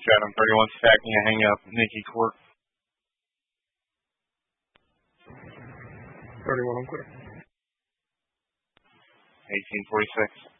Chatham 31 stacking and hang up. Nikki Court. 31 on clear. 1846.